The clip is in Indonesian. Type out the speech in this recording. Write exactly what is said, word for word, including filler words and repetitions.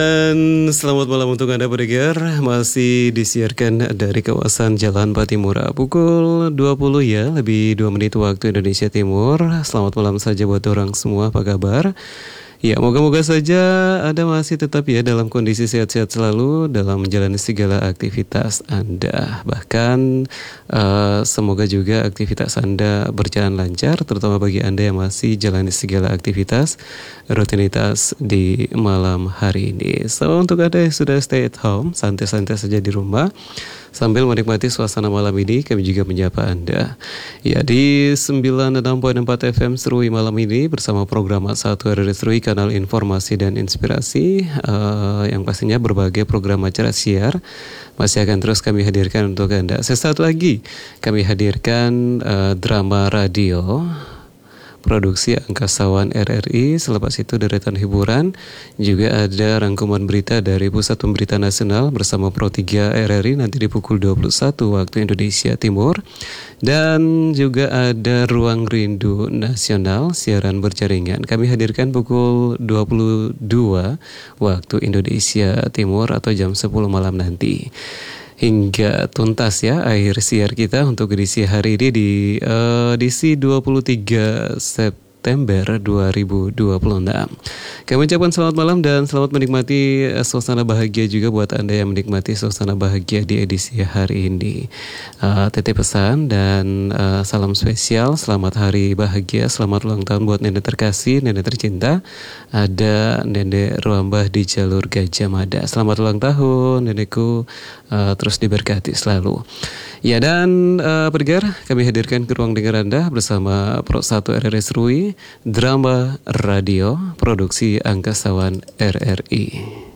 Dan selamat malam untuk Anda pendengar. Masih disiarkan dari kawasan Jalan Patimura pukul dua puluh ya, lebih dua menit waktu Indonesia Timur. Selamat malam saja buat orang semua, apa kabar? Ya, moga-moga saja Anda masih tetap ya dalam kondisi sehat-sehat selalu dalam menjalani segala aktivitas Anda. Bahkan uh, semoga juga aktivitas Anda berjalan lancar, terutama bagi Anda yang masih jalani segala aktivitas rutinitas di malam hari ini. So, untuk Anda yang sudah stay at home, santai-santai saja di rumah sambil menikmati suasana malam ini, kami juga menyapa Anda. Ya, di sembilan puluh enam koma empat F M Serui malam ini bersama program satu R R I Serui, kanal informasi dan inspirasi, uh, yang pastinya berbagai program acara siar masih akan terus kami hadirkan untuk Anda. Sesaat lagi kami hadirkan uh, drama radio produksi Angkasawan R R I. Selepas itu deretan hiburan, juga ada rangkuman berita dari Pusat Pemberitaan Nasional bersama Pro tiga R R I nanti di pukul dua puluh satu waktu Indonesia Timur. Dan juga ada Ruang Rindu Nasional, siaran berjaringan. Kami hadirkan pukul dua puluh dua waktu Indonesia Timur atau jam sepuluh malam nanti. Hingga tuntas ya akhir siar kita untuk edisi hari ini di uh, edisi dua puluh tiga September dua ribu dua puluh enam. Kami ucapkan selamat malam dan selamat menikmati uh, suasana bahagia juga buat Anda yang menikmati suasana bahagia di edisi hari ini. Uh, titip pesan dan uh, salam spesial, selamat hari bahagia, selamat ulang tahun buat nenek terkasih, nenek tercinta. Ada Nenek Ruambah di jalur Gajah Mada. Selamat ulang tahun nenekku, uh, terus diberkati selalu. Ya, dan uh, pendengar, kami hadirkan ke ruang dengar Anda bersama Pro satu R R I Serui, drama radio produksi Angkasawan R R I.